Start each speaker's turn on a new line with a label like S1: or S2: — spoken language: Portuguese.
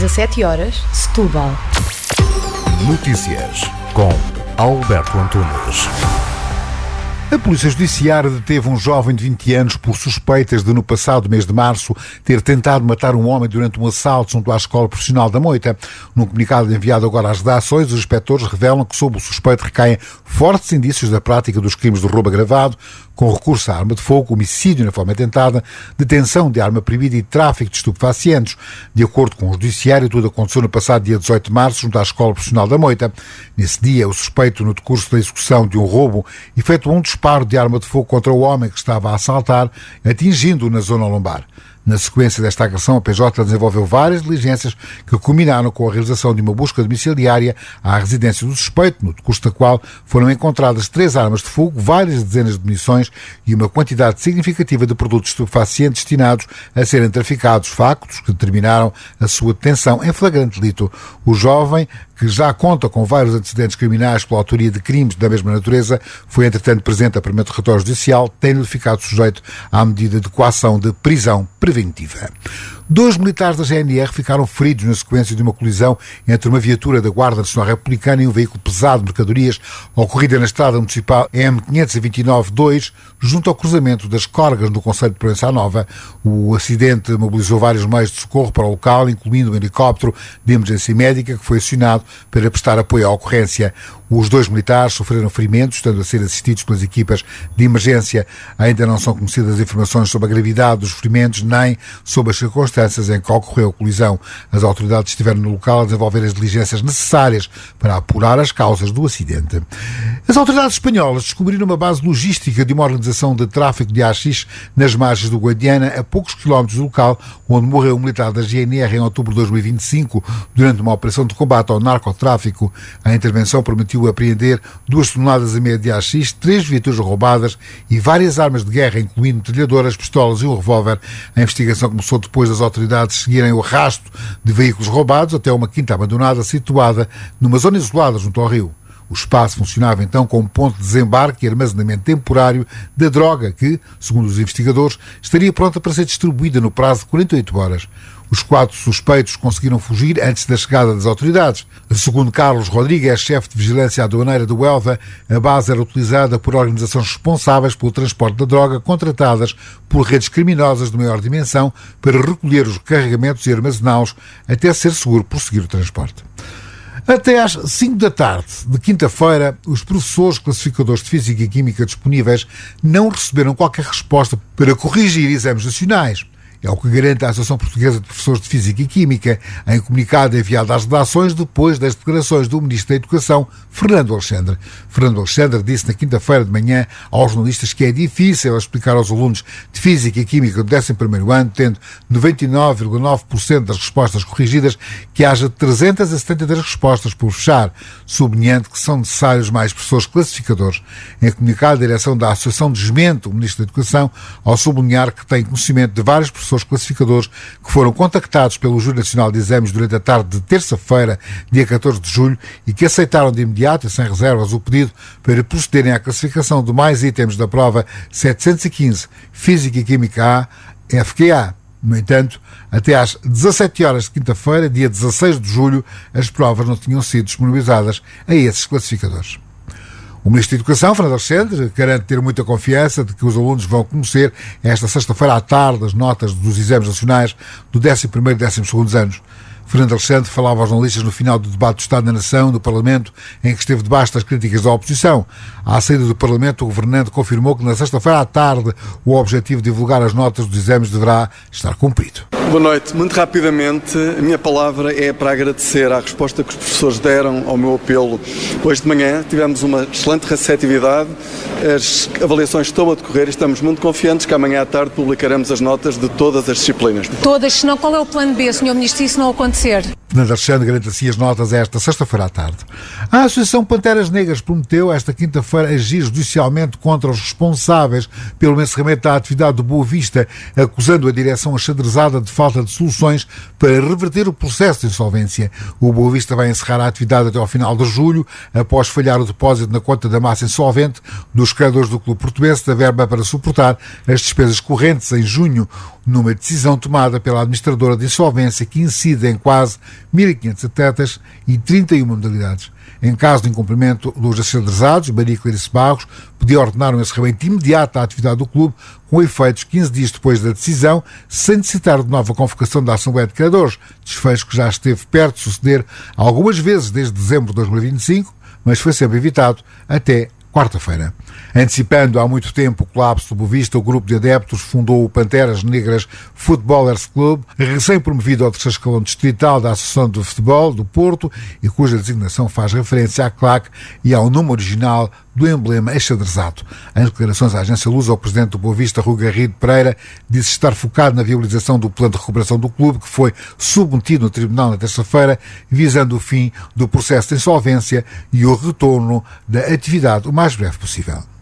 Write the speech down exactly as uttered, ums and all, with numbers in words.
S1: dezassete horas, Setúbal.
S2: Notícias com Alberto Antunes. A Polícia Judiciária deteve um jovem de vinte anos por suspeitas de, no passado mês de março, ter tentado matar um homem durante um assalto junto à Escola Profissional da Moita. Num comunicado enviado agora às redações, os inspectores revelam que sob o suspeito recaem fortes indícios da prática dos crimes de roubo agravado, com recurso à arma de fogo, homicídio na forma tentada, detenção de arma proibida e tráfico de estupefacientes. De acordo com o Judiciário, tudo aconteceu no passado dia dezoito de março, junto à Escola Profissional da Moita. Nesse dia, o suspeito, no decurso da execução de um roubo, efetuou um disparo de arma de fogo contra o homem que estava a assaltar, atingindo-o na zona lombar. Na sequência desta agressão, a P J desenvolveu várias diligências que culminaram com a realização de uma busca domiciliária à residência do suspeito, no decurso da qual foram encontradas três armas de fogo, várias dezenas de munições e uma quantidade significativa de produtos estupefacientes destinados a serem traficados, factos que determinaram a sua detenção em flagrante delito. O jovem, que já conta com vários antecedentes criminais pela autoria de crimes da mesma natureza, foi entretanto presente a primeiro território judicial, tendo-lhe ficado sujeito à medida de coação de prisão preventiva. Dois militares da G N R ficaram feridos na sequência de uma colisão entre uma viatura da Guarda Nacional Republicana e um veículo pesado de mercadorias ocorrida na estrada municipal M quinhentos e vinte e nove dois, junto ao cruzamento das Corgas, no concelho de Proença Nova. O acidente mobilizou vários meios de socorro para o local, incluindo um helicóptero de emergência médica que foi acionado para prestar apoio à ocorrência. Os dois militares sofreram ferimentos, estando a ser assistidos pelas equipas de emergência. Ainda não são conhecidas informações sobre a gravidade dos ferimentos, nem sobre as circunstâncias em que ocorreu a colisão. As autoridades estiveram no local a desenvolver as diligências necessárias para apurar as causas do acidente. As autoridades espanholas descobriram uma base logística de uma organização de tráfico de haxixe nas margens do Guadiana, a poucos quilómetros do local onde morreu um militar da G N R em outubro de dois mil e vinte e cinco, durante uma operação de combate ao narcotráfico. A intervenção permitiu apreender duas toneladas e meia de haxixe, três viaturas roubadas e várias armas de guerra, incluindo metralhadoras, pistolas e um revólver. A investigação começou depois das autoridades seguirem o rastro de veículos roubados até uma quinta abandonada situada numa zona isolada junto ao rio. O espaço funcionava então como ponto de desembarque e armazenamento temporário da droga que, segundo os investigadores, estaria pronta para ser distribuída no prazo de quarenta e oito horas. Os quatro suspeitos conseguiram fugir antes da chegada das autoridades. Segundo Carlos Rodrigues, chefe de vigilância aduaneira do Huelva, a base era utilizada por organizações responsáveis pelo transporte da droga, contratadas por redes criminosas de maior dimensão para recolher os carregamentos e armazená-los até ser seguro prosseguir o transporte. Até às cinco da tarde de quinta-feira, os professores classificadores de Física e Química disponíveis não receberam qualquer resposta para corrigir exames nacionais. É o que garante a Associação Portuguesa de Professores de Física e Química, em comunicado enviado às redações depois das declarações do Ministro da Educação, Fernando Alexandre. Fernando Alexandre disse na quinta-feira de manhã aos jornalistas que é difícil explicar aos alunos de Física e Química do décimo primeiro ano, tendo noventa e nove vírgula nove por cento das respostas corrigidas, que haja trezentas e setenta e três respostas por fechar, sublinhando que são necessários mais professores classificadores. Em comunicado, a direção da Associação desmente o Ministro da Educação ao sublinhar que tem conhecimento de vários professores classificadores que foram contactados pelo Júri Nacional de Exames durante a tarde de terça-feira, dia catorze de julho, e que aceitaram de imediato e sem reservas o pedido para procederem à classificação de mais itens da prova setecentos e quinze Física e Química A, F Q A. No entanto, até às dezassete horas de quinta-feira, dia dezasseis de julho, as provas não tinham sido disponibilizadas a esses classificadores. O Ministro da Educação, Fernando Alexandre, garante ter muita confiança de que os alunos vão conhecer esta sexta-feira à tarde as notas dos exames nacionais do décimo primeiro e décimo segundo anos. Fernando Alexandre falava aos jornalistas no final do debate do Estado da Nação, no Parlamento, em que esteve debaixo das críticas da oposição. À saída do Parlamento, o governante confirmou que na sexta-feira à tarde o objetivo de divulgar as notas dos exames deverá estar cumprido.
S3: Boa noite. Muito rapidamente, a minha palavra é para agradecer a resposta que os professores deram ao meu apelo. Hoje de manhã tivemos uma excelente receptividade, as avaliações estão a decorrer e estamos muito confiantes que amanhã à tarde publicaremos as notas de todas as disciplinas.
S1: Todas, senão qual é o plano B, senhor Ministro, se isso não acontecer?
S2: Fernando Alexandre garante assim as notas esta sexta-feira à tarde. A Associação Panteras Negras prometeu esta quinta-feira agir judicialmente contra os responsáveis pelo encerramento da atividade do Boa Vista, acusando a direção achadrezada de falta de soluções para reverter o processo de insolvência. O Boa Vista vai encerrar a atividade até ao final de julho, após falhar o depósito na conta da massa insolvente dos credores do clube português da verba para suportar as despesas correntes em junho, numa decisão tomada pela administradora de insolvência que incide em quase mil e quinhentos atletas e trinta e uma modalidades. Em caso de incumprimento dos achadrezados, Maria Clarice Barros podia ordenar um encerramento imediato da atividade do clube, com efeitos quinze dias depois da decisão, sem necessitar de nova convocação da Assembleia de Credores, desfecho que já esteve perto de suceder algumas vezes desde dezembro de dois mil e vinte e cinco, mas foi sempre evitado até quarta-feira. Antecipando há muito tempo o colapso do Boa Vista, o grupo de adeptos fundou o Panteras Negras Footballers Club, recém-promovido ao terceiro escalão distrital da Associação de Futebol do Porto, e cuja designação faz referência à claque e ao nome original do emblema achadrezado. Em declarações à agência Lusa, o presidente do Boa Vista, Rui Garrido Pereira, disse estar focado na viabilização do plano de recuperação do clube, que foi submetido no tribunal na terça-feira, visando o fim do processo de insolvência e o retorno da atividade o mais breve possível.